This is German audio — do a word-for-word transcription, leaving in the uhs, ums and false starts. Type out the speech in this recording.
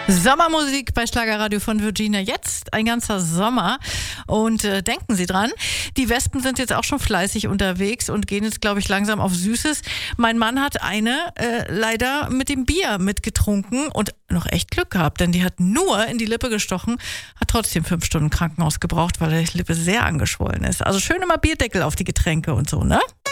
Sommermusik bei Schlagerradio von Virginia. Jetzt ein ganzer Sommer. Und äh, denken Sie dran, die Wespen sind jetzt auch schon fleißig unterwegs und gehen jetzt, glaube ich, langsam auf Süßes. Mein Mann hat eine äh, leider mit dem Bier mitgetrunken und noch echt Glück gehabt, denn die hat nur in die Lippe gestochen, hat trotzdem fünf Stunden Krankenhaus gebraucht, weil die Lippe sehr angeschwollen ist. Also schön immer Bierdeckel auf die Getränke und so, ne?